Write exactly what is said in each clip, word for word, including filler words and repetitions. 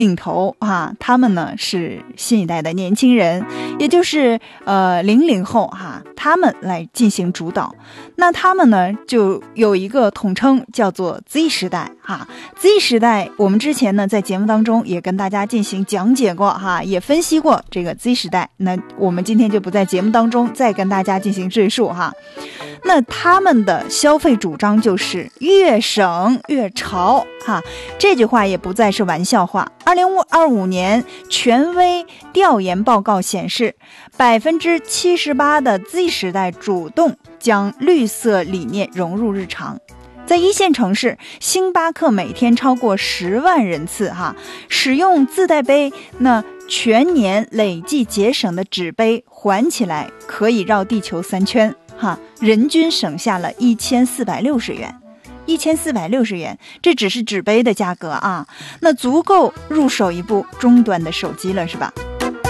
领头哈，他们呢是新一代的年轻人，也就是呃零零后哈，他们来进行主导。那他们呢就有一个统称叫做 Z 时代哈。Z 时代我们之前呢在节目当中也跟大家进行讲解过哈，也分析过这个 Z 时代。那我们今天就不在节目当中再跟大家进行赘述哈。那他们的消费主张就是越省越潮哈，这句话也不再是玩笑话。二零二五年权威调研报告显示，百分之七十八的 Z 时代主动将绿色理念融入日常。在一线城市，星巴克每天超过十万人次哈使用自带杯，那全年累计节省的纸杯还起来可以绕地球三圈哈，人均省下了一千四百六十元。一千四百六十元，这只是纸杯的价格啊，那足够入手一部中端的手机了，是吧？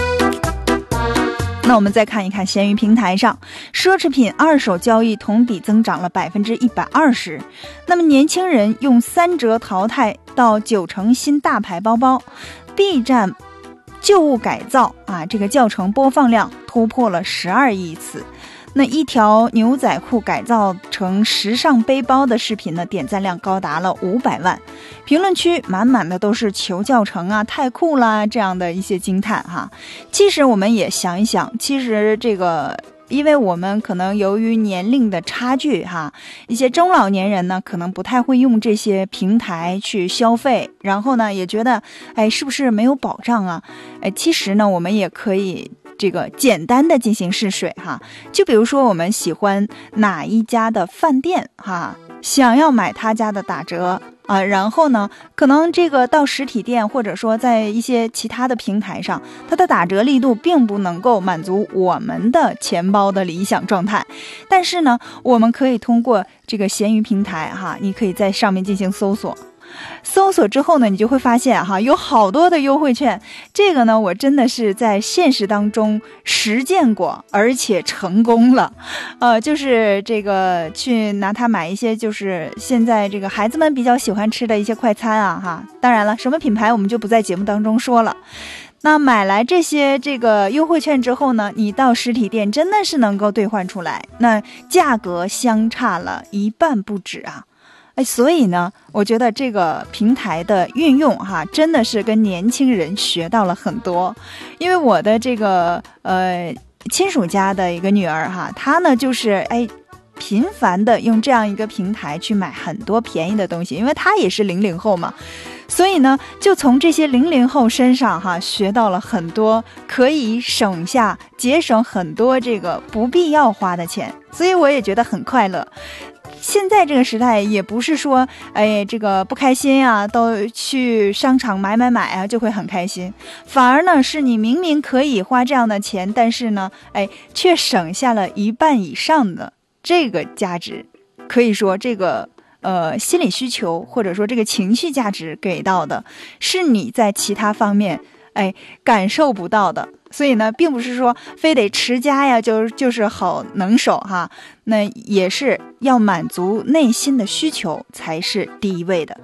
那我们再看一看闲鱼平台上，奢侈品二手交易同比增长了百分之一百二十。那么年轻人用三折淘汰到九成新大牌包包 ，B 站旧物改造啊，这个教程播放量突破了十二亿次。那一条牛仔裤改造成时尚背包的视频呢，点赞量高达了五百万，评论区满满的都是求教程啊，太酷啦这样的一些惊叹哈。其实我们也想一想，其实这个因为我们可能由于年龄的差距哈，一些中老年人呢可能不太会用这些平台去消费，然后呢也觉得哎是不是没有保障啊？哎，其实呢我们也可以这个简单的进行试水哈，就比如说我们喜欢哪一家的饭店哈，想要买他家的打折啊，然后呢可能这个到实体店或者说在一些其他的平台上，它的打折力度并不能够满足我们的钱包的理想状态，但是呢我们可以通过这个闲鱼平台哈，你可以在上面进行搜索，搜索之后呢，你就会发现哈，有好多的优惠券。这个呢，我真的是在现实当中实践过，而且成功了。呃，就是这个去拿它买一些，就是现在这个孩子们比较喜欢吃的一些快餐啊，哈。当然了，什么品牌我们就不在节目当中说了。那买来这些这个优惠券之后呢，你到实体店真的是能够兑换出来，那价格相差了一半不止啊。哎，所以呢，我觉得这个平台的运用哈，真的是跟年轻人学到了很多。因为我的这个呃亲属家的一个女儿哈，她呢就是哎频繁的用这样一个平台去买很多便宜的东西，因为她也是零零后嘛，所以呢就从这些零零后身上哈学到了很多可以省下节省很多这个不必要花的钱，所以我也觉得很快乐。现在这个时代也不是说哎这个不开心啊都去商场买买买啊就会很开心，反而呢是你明明可以花这样的钱，但是呢哎却省下了一半以上的这个价值，可以说这个呃心理需求或者说这个情绪价值给到的是你在其他方面哎感受不到的。所以呢并不是说非得持家呀就就是好能手哈，那也是要满足内心的需求才是第一位的。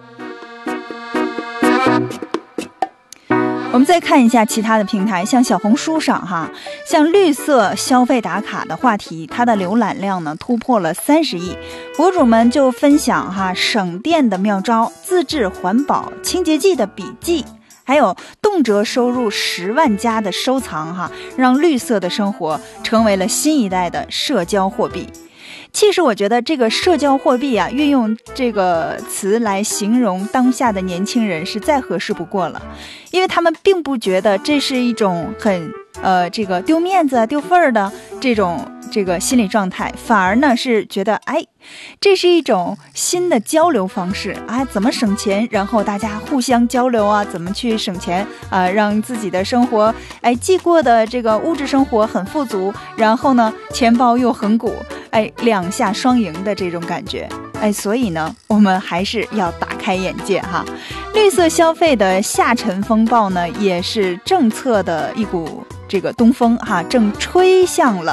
我们再看一下其他的平台，像小红书上哈，像绿色消费打卡的话题，它的浏览量呢突破了三十亿，博主们就分享哈省电的妙招、自制环保清洁剂的笔记，还有动辄收入十万加的收藏哈，让绿色的生活成为了新一代的社交货币。其实我觉得这个社交货币啊，运用这个词来形容当下的年轻人是再合适不过了，因为他们并不觉得这是一种很呃这个丢面子丢份儿的这种这个心理状态，反而呢是觉得哎这是一种新的交流方式啊，怎么省钱，然后大家互相交流啊，怎么去省钱啊，让自己的生活哎既过的这个物质生活很富足，然后呢钱包又很鼓，哎两下双赢的这种感觉。哎，所以呢我们还是要打开眼界哈。绿色消费的下沉风暴呢，也是政策的一股这个东风哈，正吹向了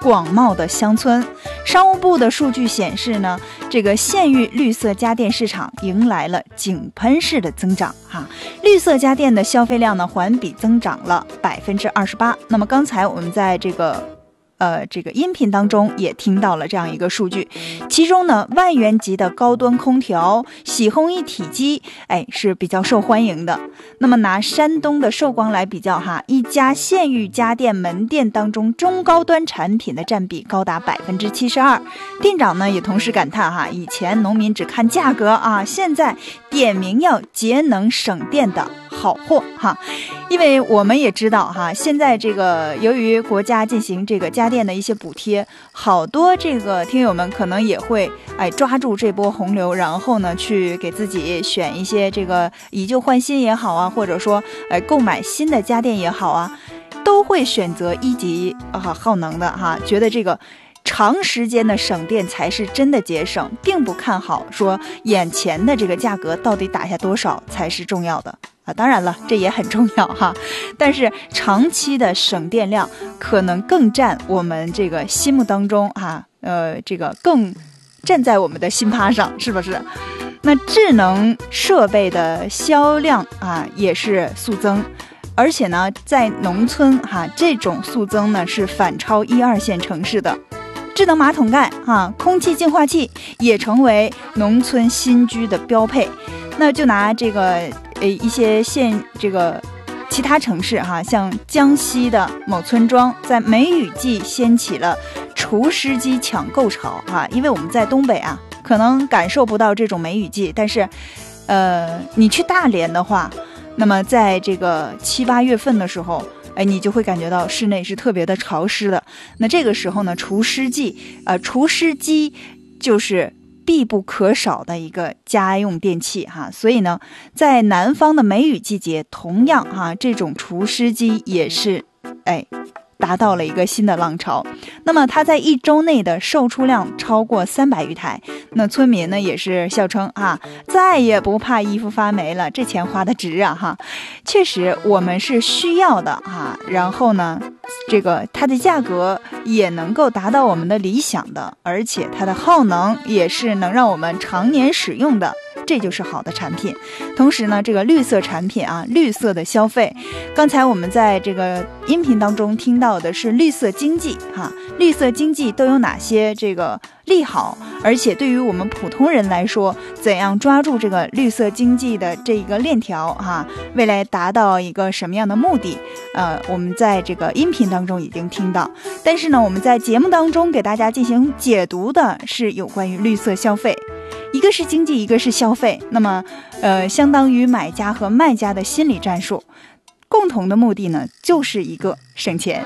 广袤的乡村。商务部的数据显示呢，这个县域绿色家电市场迎来了井喷式的增长哈，绿色家电的消费量呢环比增长了百分之二十八。那么刚才我们在这个呃，这个音频当中也听到了这样一个数据，其中呢，万元级的高端空调、洗烘一体机，哎，是比较受欢迎的。那么拿山东的寿光来比较哈，一家县域家电门店当中，中高端产品的占比高达百分之七十二。店长呢也同时感叹哈，以前农民只看价格啊，现在点名要节能省电的好货哈。因为我们也知道哈，现在这个由于国家进行这个家电的一些补贴，好多这个听友们可能也会哎抓住这波洪流，然后呢去给自己选一些这个以旧换新也好啊，或者说哎购买新的家电也好啊，都会选择一级啊耗能的哈，觉得这个长时间的省电才是真的节省，并不看好说眼前的这个价格到底打下多少才是重要的啊。当然了，这也很重要哈，但是长期的省电量可能更占我们这个心目当中哈，呃，这个更站在我们的心趴上，是不是？那智能设备的销量啊也是速增。而且呢，在农村哈，这种速增呢是反超一二线城市的。智能马桶盖哈，空气净化器也成为农村新居的标配。那就拿这个呃一些县这个其他城市哈，像江西的某村庄，在梅雨季掀起了除湿机抢购潮哈。因为我们在东北啊，可能感受不到这种梅雨季，但是呃你去大连的话，那么在这个七八月份的时候，哎，你就会感觉到室内是特别的潮湿的。那这个时候呢，除湿剂，呃，除湿机就是必不可少的一个家用电器哈。所以呢，在南方的梅雨季节，同样哈，这种除湿机也是，哎。达到了一个新的浪潮，那么它在一周内的售出量超过三百余台，那村民呢也是笑称啊，再也不怕衣服发霉了，这钱花的值啊哈！确实我们是需要的啊，然后呢，这个它的价格也能够达到我们的理想的，而且它的耗能也是能让我们常年使用的。这就是好的产品。同时呢，这个绿色产品啊，绿色的消费，刚才我们在这个音频当中听到的是绿色经济哈，绿色经济都有哪些这个利好，而且对于我们普通人来说，怎样抓住这个绿色经济的这一个链条哈，未来达到一个什么样的目的，呃，我们在这个音频当中已经听到，但是呢，我们在节目当中给大家进行解读的是有关于绿色消费。一个是经济，一个是消费，那么呃，相当于买家和卖家的心理战术，共同的目的呢，就是一个省钱。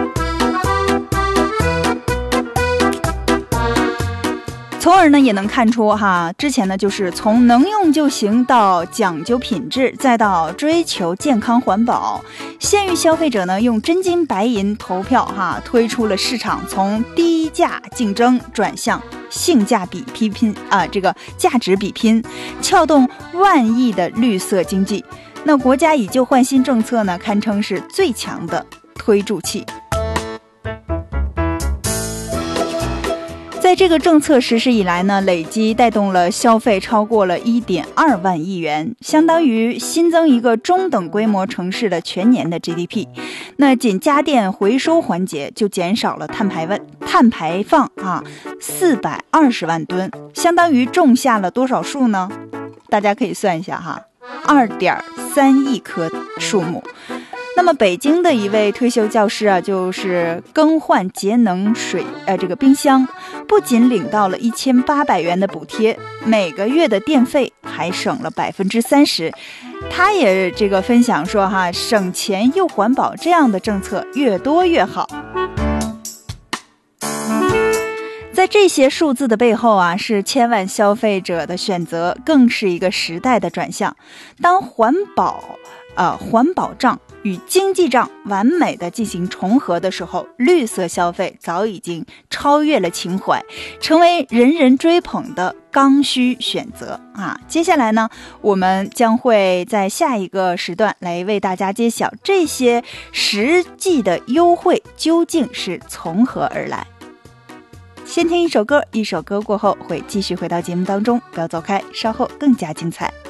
从而呢也能看出哈，之前呢就是从能用就行到讲究品质，再到追求健康环保，县域消费者呢用真金白银投票哈，推出了市场从低价竞争转向性价比比拼啊，这个价值比拼，撬动万亿的绿色经济。那国家以旧换新政策呢，堪称是最强的推助器。在这个政策实施以来呢，累计带动了消费超过了 一点二万亿元，相当于新增一个中等规模城市的全年的 G D P。 那仅家电回收环节就减少了碳排万碳排放啊四百二十万吨，相当于种下了多少树呢？大家可以算一下哈， 二点三亿棵树木。那么北京的一位退休教师啊，就是更换节能水呃这个冰箱，不仅领到了一千八百元的补贴，每个月的电费还省了百分之三十。他也这个分享说哈，省钱又环保这样的政策越多越好。在这些数字的背后啊，是千万消费者的选择，更是一个时代的转向。当环保呃环保账与经济账完美的进行重合的时候，绿色消费早已经超越了情怀，成为人人追捧的刚需选择啊！接下来呢，我们将会在下一个时段来为大家揭晓这些实际的优惠究竟是从何而来。 先听一首歌，一首歌过后会继续回到节目当中，不要走开，稍后更加精彩。